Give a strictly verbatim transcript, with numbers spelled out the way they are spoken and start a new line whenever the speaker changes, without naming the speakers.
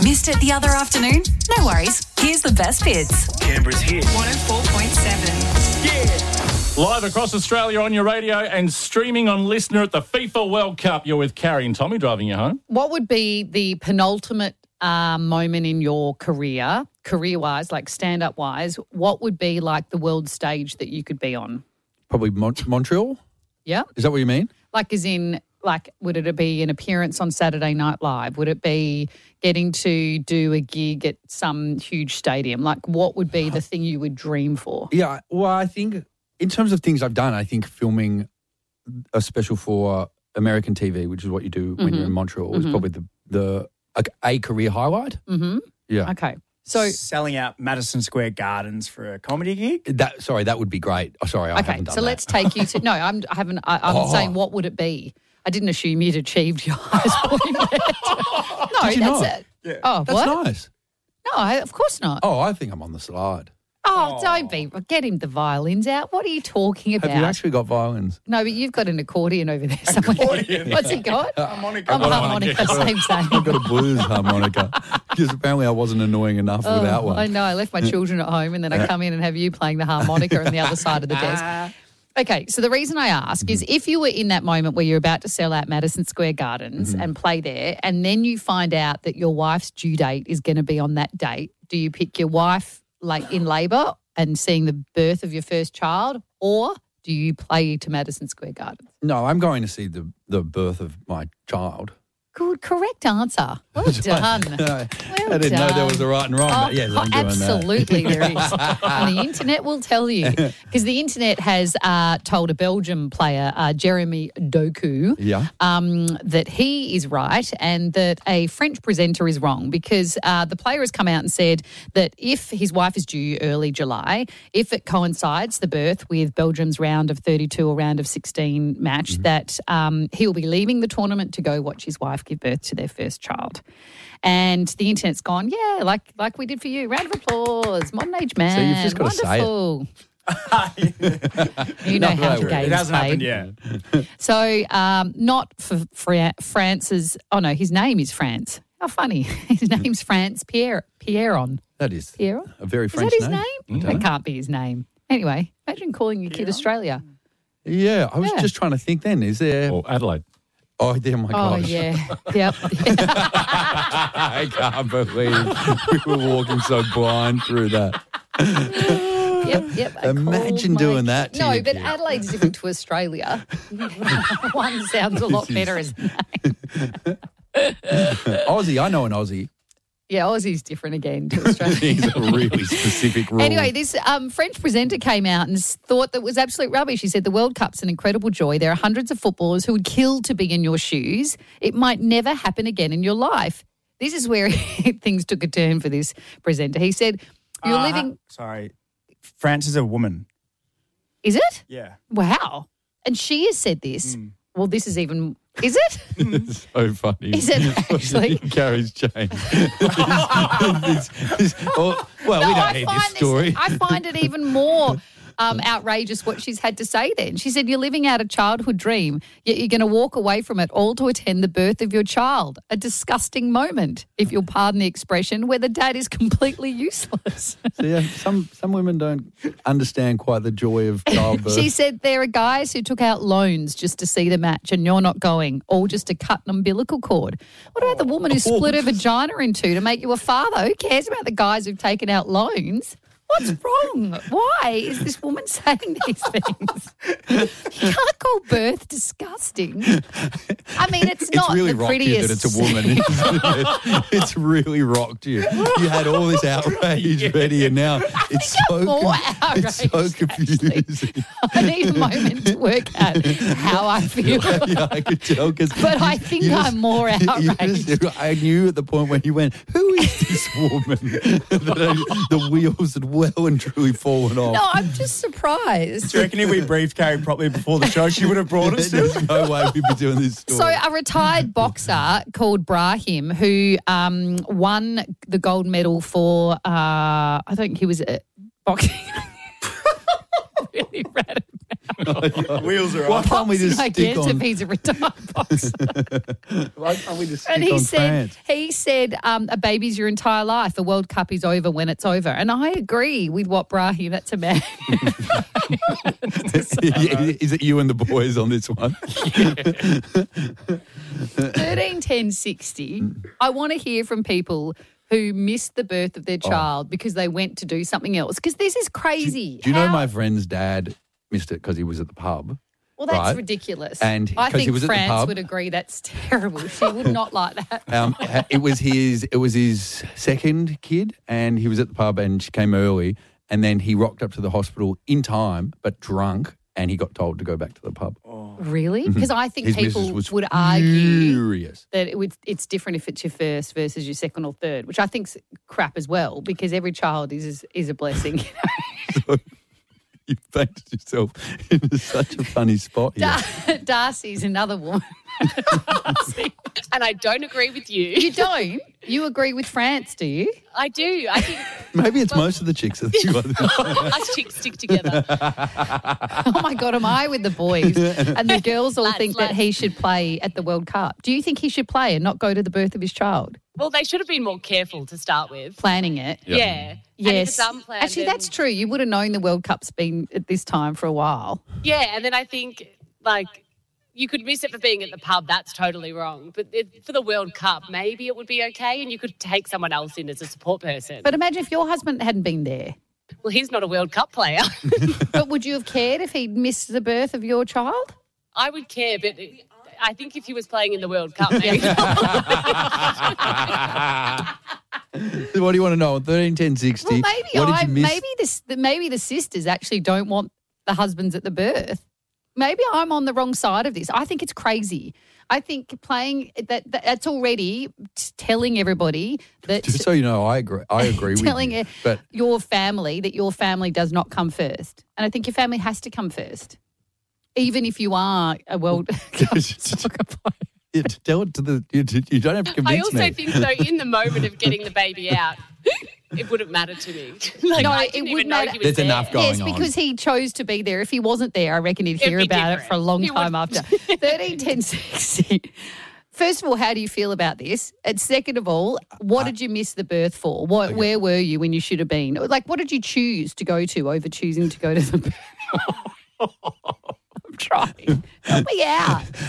Missed it the other afternoon? No worries. Here's the best bits.
Canberra's hit.
one oh four point seven.
Yeah.
Live across Australia on your radio and streaming on Listener at the FIFA World Cup. You're with Carrie and Tommy driving you home.
What would be the penultimate uh, moment in your career, career-wise, like stand-up-wise? What would be like the world stage that you could be on?
Probably Mon- Montreal?
Yeah.
Is that what you mean?
Like as in, like, would it be an appearance on Saturday Night Live? Would it be getting to do a gig at some huge stadium? Like, what would be the thing you would dream for?
Yeah, well, I think in terms of things I've done, I think filming a special for American T V, which is what you do when
Mm-hmm.
you're in Montreal, is
Mhm.
probably the, the a, a career highlight.
Mm-hmm.
Yeah.
Okay. So,
selling out Madison Square Gardens for a comedy gig.
That sorry, that would be great. Oh, sorry, I
okay.
haven't done
So
that.
let's take you to, no, I'm, I haven't, I, I'm
Oh.
saying what would it be? I didn't assume you'd achieved your highest point yet. No,
Did you
that's
not?
it.
Yeah.
Oh,
That's
what?
nice.
No, I, of course not.
Oh, I think I'm on the slide.
Oh, don't be. Get him the violins out. What are you talking about?
Have you actually got violins?
No, but you've got an accordion over there somewhere.
Accordion.
What's he got?
Harmonica.
I'm harmonica, same, same.
I've got a blues harmonica because apparently I wasn't annoying enough
Oh,
without one.
I know. I left my children at home and then I come in and have you playing the harmonica on the other side of the desk. Okay, so the reason I ask is if you were in that moment where you're about to sell out Madison Square Gardens and play there, and then you find out that your wife's due date is going to be on that date, do you pick your wife like in labour and seeing the birth of your first child, or do you play to Madison Square Gardens?
No, I'm going to see the, the birth of my child.
Good, correct answer. Well done.
I
Well
didn't know there was
done.
a right and wrong,
Oh,
but yes, I'm doing
absolutely
that.
there is. And the internet will tell you. Because the internet has uh, told a Belgium player, uh, Jeremy Doku,
Yeah.
um, that he is right and that a French presenter is wrong, because uh, the player has come out and said that if his wife is due early July, if it coincides, the birth, with Belgium's round of thirty-two or round of sixteen match,
Mm-hmm.
that um, he'll be leaving the tournament to go watch his wife give birth to their first child. And the internet's gone, yeah, like like we did for you. Round of applause, modern age man.
So you've just gotta say it.
Wonderful. You know
No,
how
no,
the
it
game's
It hasn't
played.
happened yet.
So um, not for Fra- France's, oh no, his name is France. How funny. His name's France Pierre, Pierron.
That is
Pierron?
a very
Is
French
that his
name.
name?
I
That
don't know.
can't be his name. Anyway, imagine calling your kid Australia.
Yeah, I was
Yeah.
just trying to think then. Is there...
Or Adelaide.
Oh, dear, my
Oh,
gosh.
yeah. Yep.
I can't believe we were walking so blind through that.
Yep, yep. I
Imagine
called
doing
my-
that to
No,
your
but
kid.
Adelaide's different to Australia. One sounds a lot
This is-
better as a name.
Aussie, I know an Aussie.
Yeah, Aussie's different again to Australia.
He's a really specific rule.
Anyway, this um, French presenter came out and s- thought that was absolute rubbish. He said the World Cup's an incredible joy. There are hundreds of footballers who would kill to be in your shoes. It might never happen again in your life. This is where things took a turn for this presenter. He said, you're
Uh,
living...
Sorry. France is a woman.
Is it?
Yeah.
Wow. And she has said this.
Mm.
Well, this is even... Is it?
It's so funny.
Is it actually?
Carrie's changed. This- this- oh, well, we
No,
don't
I
need
find
this story.
I find it even more um, outrageous what she's had to say then. She said, you're living out a childhood dream, yet you're going to walk away from it all to attend the birth of your child. A disgusting moment, if you'll pardon the expression, where the dad is completely useless.
So, yeah, some, some women don't understand quite the joy of childbirth.
She said there are guys who took out loans just to see the match and you're not going, all just to cut an umbilical cord. What about the woman who split her vagina in two to make you a father? Who cares about the guys who've taken out loans? What's wrong? Why is this woman saying these things? You can't call birth disgusting. I mean, it's
It's
not
really
the
rocked you
prettiest.
that it's a woman. Isn't it? It's really rocked you. You had all this outrage ready, and now it's so
more
con- it's so
outraged,
confusing.
I need a moment to work out how I feel.
Yeah, I could tell because.
But I think I'm more outraged.
I knew at the point when you went, "Who is this woman?" that I, the wheels had well and truly fallen off.
No, I'm just surprised.
Do you reckon if we briefed Carrie properly before the show, she would have brought us to?
There's no way we'd be doing this story.
So a retired boxer called Brahim, who um, won the gold medal for, uh, I think he was uh, boxing. really rad
Wheels are
Why
on.
can't we
Pops
just
and I
stick
get
on?
if he's a retired boxer.
Why can't we just stick
And he
on
said,
France?
he said, um, a baby's your entire life. The World Cup is over when it's over. And I agree with what Brahim, that's a man.
Is it you and the boys on this one?
thirteen ten sixty. I want to hear from people who missed the birth of their child because they went to do something else. Because this is crazy.
Do you know
How-
my friend's dad missed it because he was at the pub?
Well, that's
right?
ridiculous.
And
I
'cause he
think
was at the
France
pub.
would agree that's terrible. She would not like that.
Um, it was his. It was his second kid, and he was at the pub, and she came early, and then he rocked up to the hospital in time, but drunk, and he got told to go back to the pub.
Really? Because I think
His missus
people
was
would argue
furious.
that it would, it's different if it's your first versus your second or third, which I think's crap as well, because every child is is a blessing.
You painted yourself into such a funny spot here.
Dar- Darcy's another woman.
And I don't agree with you.
You don't? You agree with France, do you?
I do. I think
Maybe it's most of the chicks that think like this.
us chicks stick together.
Oh my God, am I with the boys? And the girls all
Lads,
think that
lads.
he should play at the World Cup. Do you think he should play and not go to the birth of his child?
Well, they should have been more careful to start with.
Planning it.
Yeah. And if
Yes.
it's unplanned,
Actually,
then-
that's true. You would have known the World Cup's been at this time for a while.
Yeah, and then I think, like, you could miss it for being at the pub. That's totally wrong. But it, for the World Cup, maybe it would be okay, and you could take someone else in as a support person.
But imagine if your husband hadn't been there.
Well, he's not a World Cup player.
But would you have cared if he'd missed the birth of your child?
I would care, but I think if he was playing in the World Cup, maybe.
What do you want to know? thirteen ten sixty.
Well, maybe
what did
I,
you miss?
maybe this, maybe the sisters actually don't want the husbands at the birth. Maybe I'm on the wrong side of this. I think it's crazy. I think playing that, that that's already t- telling everybody that
Just so you know, I agree. I agree
telling
with you.
it,
But
your family that your family does not come first. And I think your family has to come first. Even if you are a World Cup soccer player.
you tell it to the. You, you don't have to
I
convince
also
me.
think, though, in the moment of getting the baby out, it wouldn't matter to me. Like,
No,
I
it
didn't
would
even know
matter.
he was
There's
there.
enough going
Yes,
on.
because he chose to be there. If he wasn't there, I reckon he'd
It'd
hear
be
about it
different.
for a long
He
time
would-
after. thirteen ten sixty. First of all, how do you feel about this? And second of all, what did you miss the birth for? What,
Okay.
Where were you when you should have been? Like, what did you choose to go to over choosing to go to the birth? I'm trying. Help me out.